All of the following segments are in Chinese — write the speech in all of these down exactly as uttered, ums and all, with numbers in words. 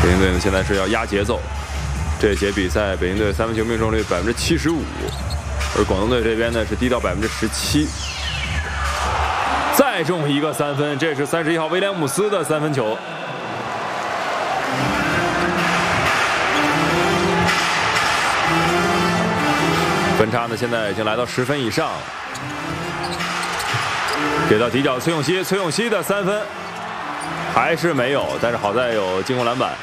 北京队呢现在是要压节奏，这节比赛北京队三分球命中率百分之七十五，而广东队这边呢是低到百分之十七。再中一个三分，这是三十一号威廉姆斯的三分球。分差呢现在已经来到十分以上，给到底角崔永熙，崔永熙的三分。 还是没有，但是好在有进攻篮板。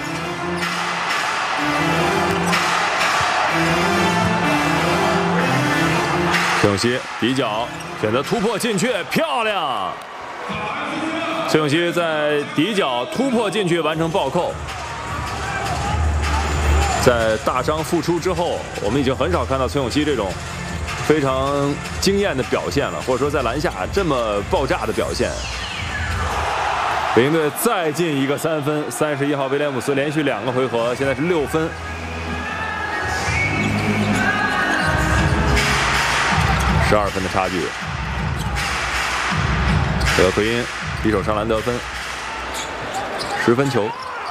崔永熙底角选择突破进去，漂亮！崔永熙在底角突破进去，完成暴扣。在大伤复出之后，我们已经很少看到崔永熙这种非常惊艳的表现了，或者说在篮下这么爆炸的表现。 北京队再进一个三分，三十一号威廉姆斯连续两个回合，现在是六分。十二分的差距。德奎因一手上篮得分，十分球。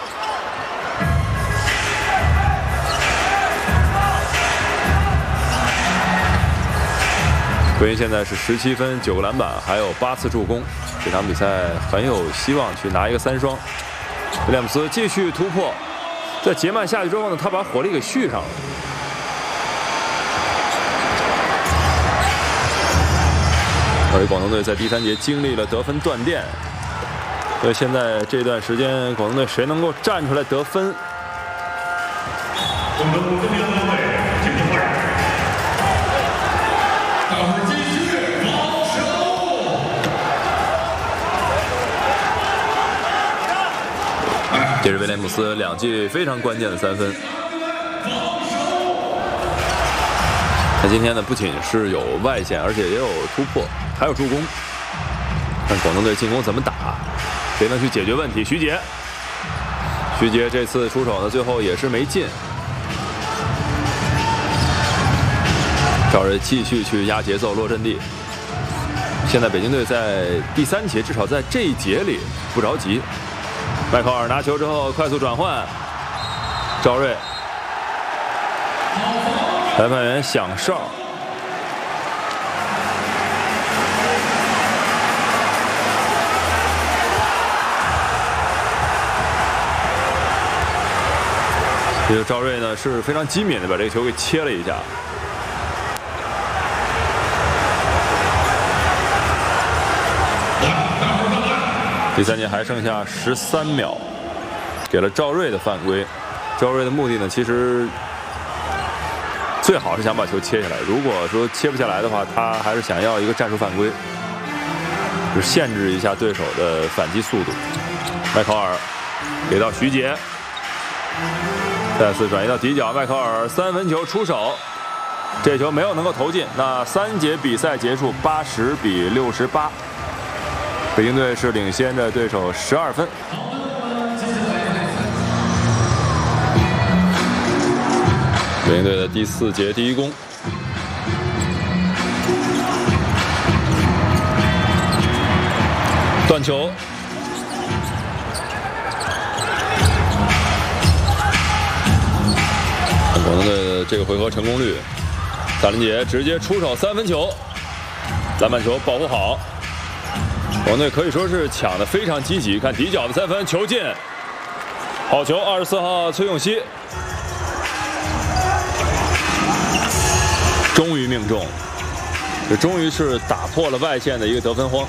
奎因现在是十七分、九个篮板，还有八次助攻。 这场比赛很有希望去拿一个三双。威廉姆斯继续突破，在杰曼下去之后呢，他把火力给续上了。而广东队在第三节经历了得分断电，所以现在这段时间广东队谁能够站出来得分？广东国家队进行换人。大伙继续防守。 这是威廉姆斯两记非常关键的三分。他今天呢，不仅是有外线，而且也有突破，还有助攻。看广东队进攻怎么打，谁能去解决问题？徐杰，徐杰这次出手呢，最后也是没进。赵睿继续去压节奏，落阵地。现在北京队在第三节，至少在这一节里不着急。 麦考尔拿球之后快速转换，赵睿，裁判员响哨。这个赵睿呢是非常机敏的把这个球给切了一下。第三节还剩下十三秒，给了赵睿的犯规。赵睿的目的呢，其实最好是想把球切下来。如果说切不下来的话，他还是想要一个战术犯规，就是限制一下对手的反击速度。麦考尔给到徐杰，再次转移到底角，麦考尔三分球出手，这球没有能够投进。那三节比赛结束，八十比六十八。 北京队是领先着对手十二分。北京队的第四节第一攻，断球，广东队的这个回合成功率，萨林杰直接出手三分球，篮板球保护好。 广东队可以说是抢得非常积极，看底角的三分球进，好球！二十四号崔永熙终于命中，这终于是打破了外线的一个得分荒。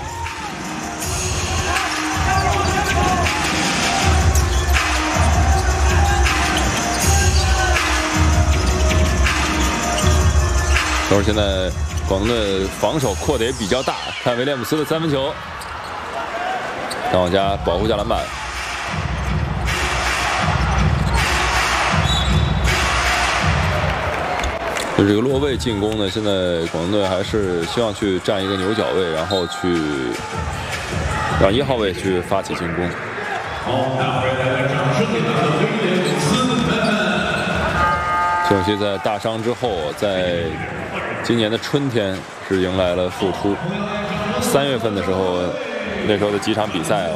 都是现在广东队防守扩得也比较大，看威廉姆斯的三分球。 张往佳保护下篮板，就这个落位进攻呢，现在广东队还是希望去占一个牛角位，然后去让一号位去发起进攻。崔永熙在大伤之后，在今年的春天是迎来了复出，三月份的时候。 那时候的几场比赛啊，